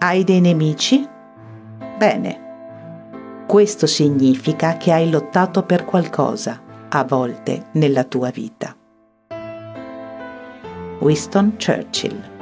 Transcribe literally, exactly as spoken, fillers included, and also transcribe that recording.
Hai dei nemici? Bene, questo significa che hai lottato per qualcosa, a volte, nella tua vita. Winston Churchill.